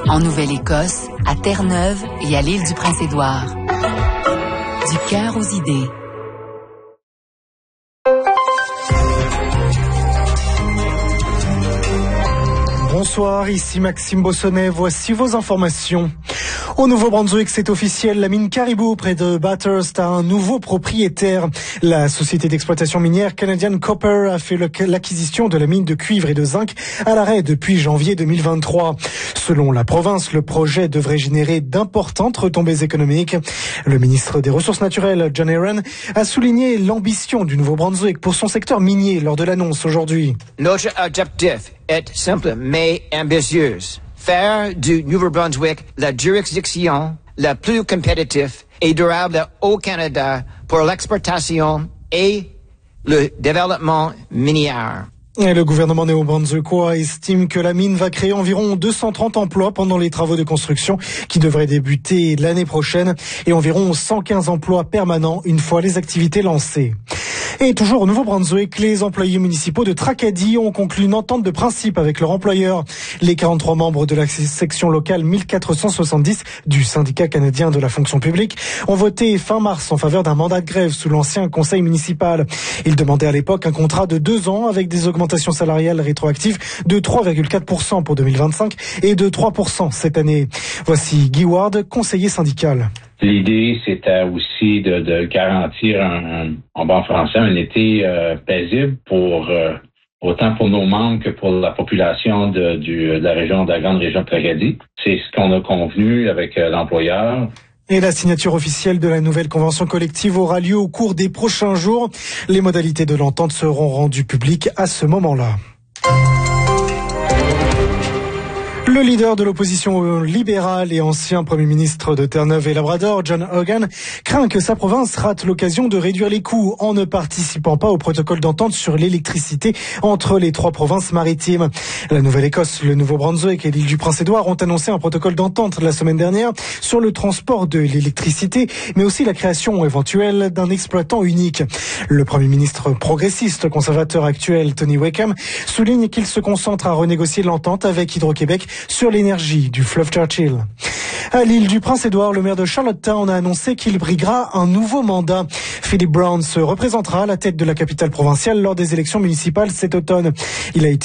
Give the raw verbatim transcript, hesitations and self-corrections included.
En Nouvelle-Écosse, à Terre-Neuve et à l'île du Prince-Édouard. Du cœur aux idées. Bonsoir, ici Maxime Bossonnet, voici vos informations. Au Nouveau-Brunswick, c'est officiel, la mine Caribou près de Bathurst a un nouveau propriétaire. La société d'exploitation minière Canadian Copper a fait le, l'acquisition de la mine de cuivre et de zinc à l'arrêt depuis janvier deux mille vingt-trois. Selon la province, le projet devrait générer d'importantes retombées économiques. Le ministre des Ressources naturelles, John Aaron, a souligné l'ambition du Nouveau-Brunswick pour son secteur minier lors de l'annonce aujourd'hui. Notre objectif est simple mais ambitieux. Faire du Nouveau-Brunswick la juridiction la plus compétitive et durable au Canada pour l'exportation et le développement minier. Et le gouvernement néo-brunswickois estime que la mine va créer environ deux cent trente emplois pendant les travaux de construction qui devraient débuter l'année prochaine et environ cent quinze emplois permanents une fois les activités lancées. Et toujours au Nouveau-Brunswick, les employés municipaux de Tracadie ont conclu une entente de principe avec leur employeur. Les quarante-trois membres de la section locale mille quatre cent soixante-dix du syndicat canadien de la fonction publique ont voté fin mars en faveur d'un mandat de grève sous l'ancien conseil municipal. Ils demandaient à l'époque un contrat de deux ans avec des augmentations salariales rétroactives de trois virgule quatre pour cent pour deux mille vingt-cinq et de trois pour cent cette année. Voici Guy Ward, conseiller syndical. L'idée, c'était aussi de, de garantir, un, en bon français, un été euh, paisible pour euh, autant pour nos membres que pour la population de, du, de la région, de la grande région de Tracadie. C'est ce qu'on a convenu avec euh, l'employeur. Et la signature officielle de la nouvelle convention collective aura lieu au cours des prochains jours. Les modalités de l'entente seront rendues publiques à ce moment-là. Le leader de l'opposition libérale et ancien Premier ministre de Terre-Neuve et Labrador, John Hogan, craint que sa province rate l'occasion de réduire les coûts en ne participant pas au protocole d'entente sur l'électricité entre les trois provinces maritimes. La Nouvelle-Écosse, le Nouveau-Brunswick et l'île du Prince-Édouard ont annoncé un protocole d'entente la semaine dernière sur le transport de l'électricité, mais aussi la création éventuelle d'un exploitant unique. Le Premier ministre progressiste conservateur actuel, Tony Wakeham, souligne qu'il se concentre à renégocier l'entente avec Hydro-Québec sur l'énergie du fleuve Churchill. À l'île du Prince-Édouard, le maire de Charlottetown a annoncé qu'il briguera un nouveau mandat. Philip Brown se représentera à la tête de la capitale provinciale lors des élections municipales cet automne. Il a été